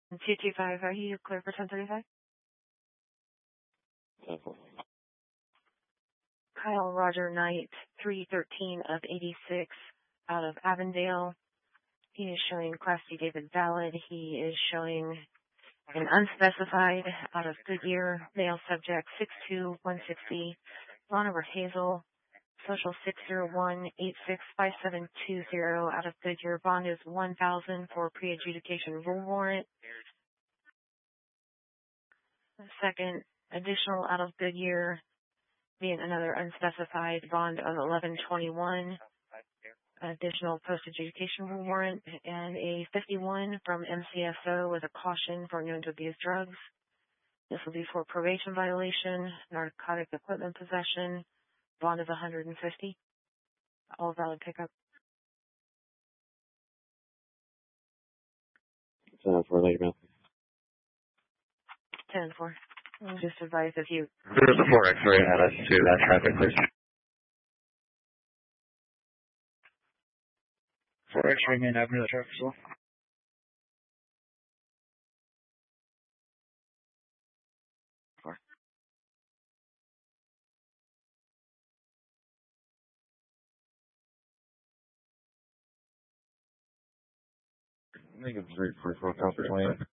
225, are you clear for 1035? 10-4. Kyle Roger Knight, 313 of 86, out of Avondale. He is showing Class D David valid. He is showing an unspecified out of Goodyear, male subject, 6'2", 160, phone number Hazel, social 601-865720, out of Goodyear. Bond is $1,000 for pre-adjudication rule warrant. The second additional out of Goodyear being another unspecified bond of $1121, additional post-adjudication rule warrant, and a 51 from MCSO with a caution for known to abuse drugs. This will be for probation violation, narcotic equipment possession, bond of $150. All valid pickup. 10-4, late mail. 10-4. Just advise if you... There's a 4 X-ray at us to that traffic, please. 4 X-ray Main Avenue, that traffic as well. I think it's 344, copy 28.